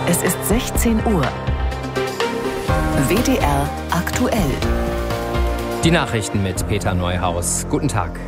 Es ist 16 Uhr. WDR aktuell. Die Nachrichten mit Peter Neuhaus. Guten Tag.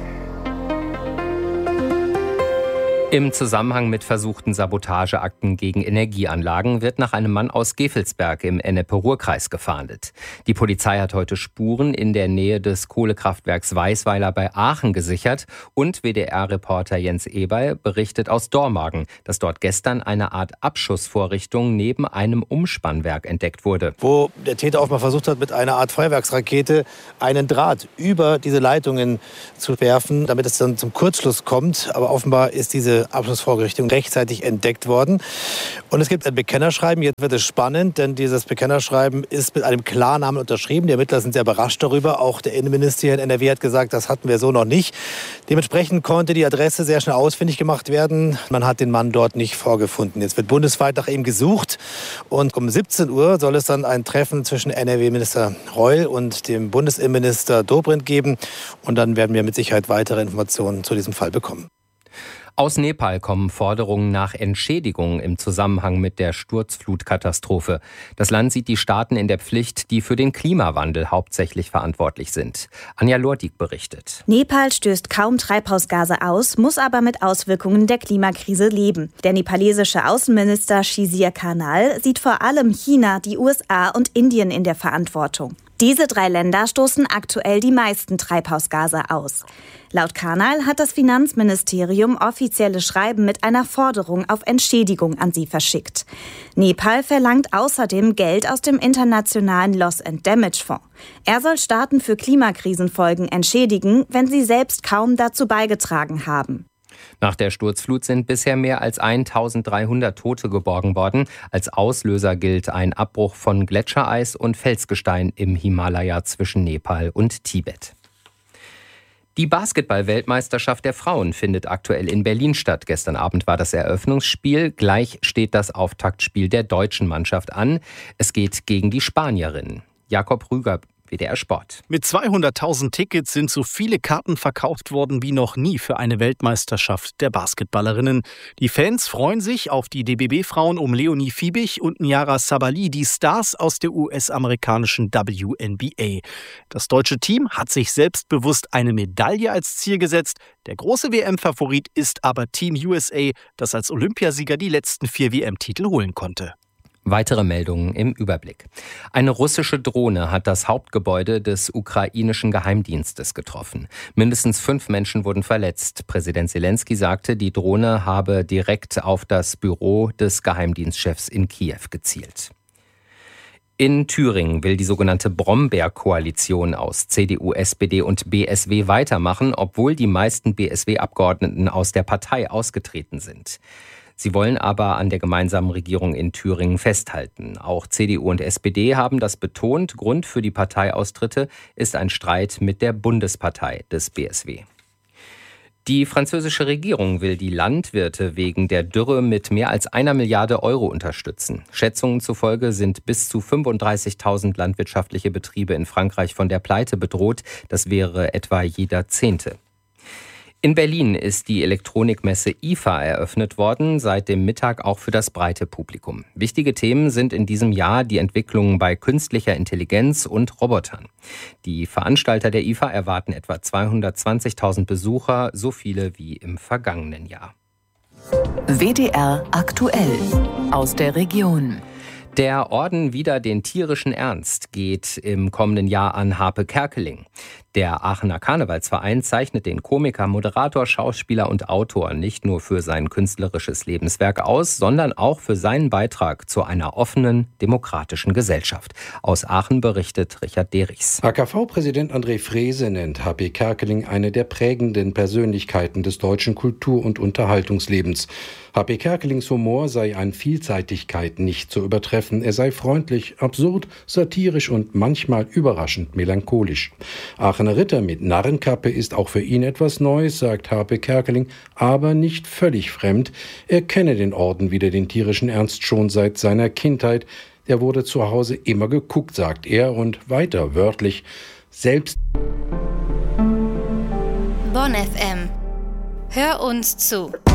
Im Zusammenhang mit versuchten Sabotageakten gegen Energieanlagen wird nach einem Mann aus Gevelsberg im Ennepe-Ruhr-Kreis gefahndet. Die Polizei hat heute Spuren in der Nähe des Kohlekraftwerks Weißweiler bei Aachen gesichert und WDR-Reporter Jens Eberl berichtet aus Dormagen, dass dort gestern eine Art Abschussvorrichtung neben einem Umspannwerk entdeckt wurde. Wo der Täter offenbar versucht hat, mit einer Art Feuerwerksrakete einen Draht über diese Leitungen zu werfen, damit es dann zum Kurzschluss kommt. Aber offenbar ist diese Abschlussvorrichtung rechtzeitig entdeckt worden. Und es gibt ein Bekennerschreiben. Jetzt wird es spannend, denn dieses Bekennerschreiben ist mit einem Klarnamen unterschrieben. Die Ermittler sind sehr überrascht darüber. Auch der Innenminister hier in NRW hat gesagt, das hatten wir so noch nicht. Dementsprechend konnte die Adresse sehr schnell ausfindig gemacht werden. Man hat den Mann dort nicht vorgefunden. Jetzt wird bundesweit nach ihm gesucht. Und um 17 Uhr soll es dann ein Treffen zwischen NRW-Minister Reul und dem Bundesinnenminister Dobrindt geben. Und dann werden wir mit Sicherheit weitere Informationen zu diesem Fall bekommen. Aus Nepal kommen Forderungen nach Entschädigung im Zusammenhang mit der Sturzflutkatastrophe. Das Land sieht die Staaten in der Pflicht, die für den Klimawandel hauptsächlich verantwortlich sind. Anja Lordig berichtet. Nepal stößt kaum Treibhausgase aus, muss aber mit Auswirkungen der Klimakrise leben. Der nepalesische Außenminister Shizir Khanal sieht vor allem China, die USA und Indien in der Verantwortung. Diese 3 Länder stoßen aktuell die meisten Treibhausgase aus. Laut Khanal hat das Finanzministerium offizielle Schreiben mit einer Forderung auf Entschädigung an sie verschickt. Nepal verlangt außerdem Geld aus dem internationalen Loss and Damage Fonds. Er soll Staaten für Klimakrisenfolgen entschädigen, wenn sie selbst kaum dazu beigetragen haben. Nach der Sturzflut sind bisher mehr als 1300 Tote geborgen worden. Als Auslöser gilt ein Abbruch von Gletschereis und Felsgestein im Himalaya zwischen Nepal und Tibet. Die Basketball-Weltmeisterschaft der Frauen findet aktuell in Berlin statt. Gestern Abend war das Eröffnungsspiel. Gleich steht das Auftaktspiel der deutschen Mannschaft an. Es geht gegen die Spanierinnen. Jakob Rüger, WDR Sport. Mit 200.000 Tickets sind so viele Karten verkauft worden wie noch nie für eine Weltmeisterschaft der Basketballerinnen. Die Fans freuen sich auf die DBB-Frauen um Leonie Fiebig und Nyara Sabali, die Stars aus der US-amerikanischen WNBA. Das deutsche Team hat sich selbstbewusst eine Medaille als Ziel gesetzt. Der große WM-Favorit ist aber Team USA, das als Olympiasieger die letzten 4 WM-Titel holen konnte. Weitere Meldungen im Überblick. Eine russische Drohne hat das Hauptgebäude des ukrainischen Geheimdienstes getroffen. Mindestens 5 Menschen wurden verletzt. Präsident Zelensky sagte, die Drohne habe direkt auf das Büro des Geheimdienstchefs in Kiew gezielt. In Thüringen will die sogenannte Brombeer-Koalition aus CDU, SPD und BSW weitermachen, obwohl die meisten BSW-Abgeordneten aus der Partei ausgetreten sind. Sie wollen aber an der gemeinsamen Regierung in Thüringen festhalten. Auch CDU und SPD haben das betont. Grund für die Parteiaustritte ist ein Streit mit der Bundespartei des BSW. Die französische Regierung will die Landwirte wegen der Dürre mit mehr als 1 Milliarde Euro unterstützen. Schätzungen zufolge sind bis zu 35.000 landwirtschaftliche Betriebe in Frankreich von der Pleite bedroht. Das wäre etwa jeder 10. In Berlin ist die Elektronikmesse IFA eröffnet worden, seit dem Mittag auch für das breite Publikum. Wichtige Themen sind in diesem Jahr die Entwicklungen bei künstlicher Intelligenz und Robotern. Die Veranstalter der IFA erwarten etwa 220.000 Besucher, so viele wie im vergangenen Jahr. WDR aktuell aus der Region. Der Orden Wider den tierischen Ernst geht im kommenden Jahr an Harpe Kerkeling. Der Aachener Karnevalsverein zeichnet den Komiker, Moderator, Schauspieler und Autor nicht nur für sein künstlerisches Lebenswerk aus, sondern auch für seinen Beitrag zu einer offenen, demokratischen Gesellschaft. Aus Aachen berichtet Richard Derichs. HKV-Präsident André Frese nennt Harpe Kerkeling eine der prägenden Persönlichkeiten des deutschen Kultur- und Unterhaltungslebens. Harpe Kerkelings Humor sei an Vielseitigkeit nicht zu übertreffen. Er sei freundlich, absurd, satirisch und manchmal überraschend melancholisch. Aachener Ritter mit Narrenkappe ist auch für ihn etwas Neues, sagt Harpe Kerkeling, aber nicht völlig fremd. Er kenne den Orden Wider den tierischen Ernst schon seit seiner Kindheit. Der wurde zu Hause immer geguckt, sagt er, und weiter wörtlich, selbst. Bonn FM. Hör uns zu.